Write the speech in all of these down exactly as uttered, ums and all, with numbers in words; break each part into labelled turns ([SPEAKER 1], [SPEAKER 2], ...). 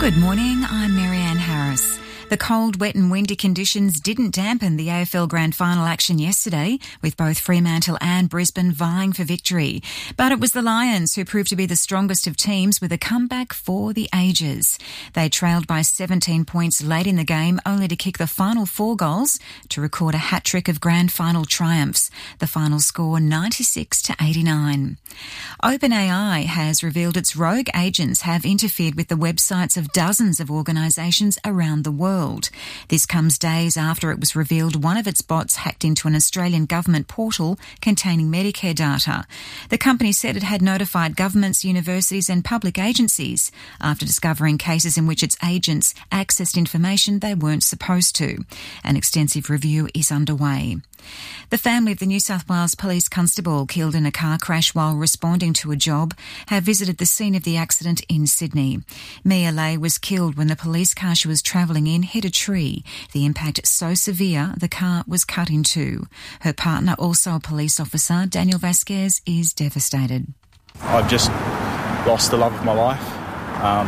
[SPEAKER 1] Good morning, I'm Marianne Harris. The cold, wet and windy conditions didn't dampen the A F L Grand Final action yesterday, with both Fremantle and Brisbane vying for victory. But it was the Lions who proved to be the strongest of teams with a comeback for the ages. They trailed by seventeen points late in the game, only to kick the final four goals to record a hat-trick of Grand Final triumphs. The final score ninety-six to eighty-nine. OpenAI has revealed its rogue agents have interfered with the websites of dozens of organisations around the world. This comes days after it was revealed one of its bots hacked into an Australian government portal containing Medicare data. The company said it had notified governments, universities and public agencies after discovering cases in which its agents accessed information they weren't supposed to. An extensive review is underway. The family of the New South Wales Police Constable killed in a car crash while responding to a job have visited the scene of the accident in Sydney. Mia Lay was killed when the police car she was travelling in hit a tree. The impact so severe the car was cut in two. Her partner, also a police officer, Daniel Vasquez, is devastated.
[SPEAKER 2] I've just lost the love of my life. Um,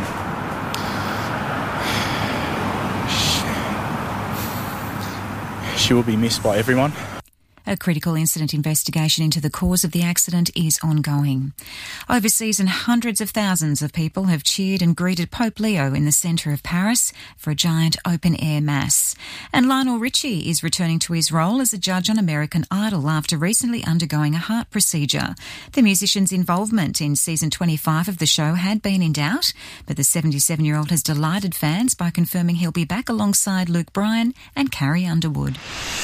[SPEAKER 2] she will be missed by everyone.
[SPEAKER 1] A critical incident investigation into the cause of the accident is ongoing. Overseas, and hundreds of thousands of people have cheered and greeted Pope Leo in the centre of Paris for a giant open-air mass. And Lionel Richie is returning to his role as a judge on American Idol after recently undergoing a heart procedure. The musician's involvement in season twenty-five of the show had been in doubt, but the seventy-seven-year-old has delighted fans by confirming he'll be back alongside Luke Bryan and Carrie Underwood.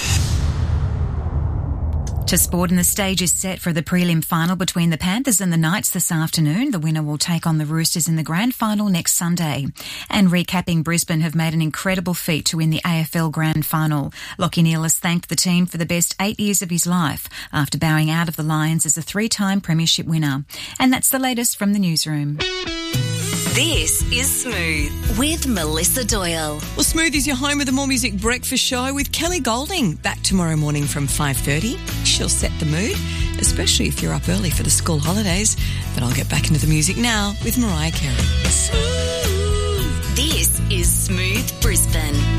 [SPEAKER 1] To sport, and the stage is set for the prelim final between the Panthers and the Knights this afternoon. The winner will take on the Roosters in the grand final next Sunday. And recapping, Brisbane have made an incredible feat to win the A F L grand final. Lachie Neale has thanked the team for the best eight years of his life after bowing out of the Lions as a three-time premiership winner. And that's the latest from the newsroom.
[SPEAKER 3] This is Smooth with Melissa Doyle.
[SPEAKER 4] Well, Smooth is your home of the More Music Breakfast Show with Kelly Golding. Back tomorrow morning from five thirty. She'll set the mood, especially if you're up early for the school holidays. But I'll get back into the music now with Mariah Carey.
[SPEAKER 3] Smooth. This is Smooth Brisbane.